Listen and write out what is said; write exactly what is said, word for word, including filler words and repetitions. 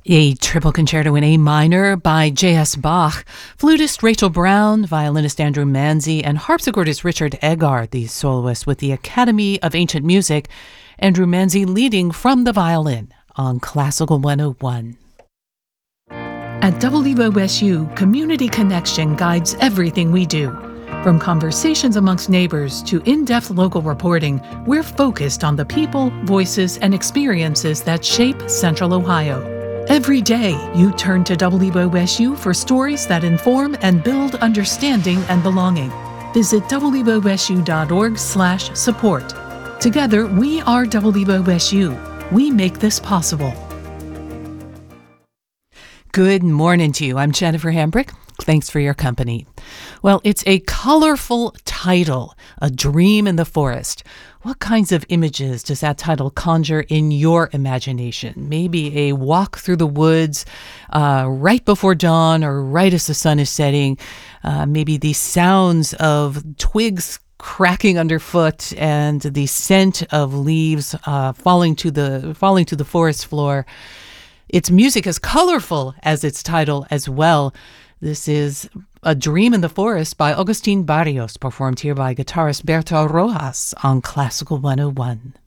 A triple concerto in A minor by J S Bach, flutist Rachel Brown, violinist Andrew Manzi, and harpsichordist Richard Eggard, the soloist with the Academy of Ancient Music. Andrew Manzi leading from the violin on Classical one oh one. At W O S U, Community Connection guides everything we do. From conversations amongst neighbors to in-depth local reporting, we're focused on the people, voices, and experiences that shape Central Ohio. Every day, you turn to W O S U for stories that inform and build understanding and belonging. Visit W O S U dot org slash support. Together, we are W O S U. We make this possible. Good morning to you. I'm Jennifer Hambrick. Thanks for your company. Well, it's a colorful title, A Dream in the Forest. What kinds of images does that title conjure in your imagination? Maybe a walk through the woods uh, right before dawn or right as the sun is setting. Uh, maybe the sounds of twigs cracking underfoot and the scent of leaves uh, falling to the falling to the forest floor. Its music is colorful as its title as well. This is A Dream in the Forest by Agustin Barrios, performed here by guitarist Berto Rojas on Classical one oh one.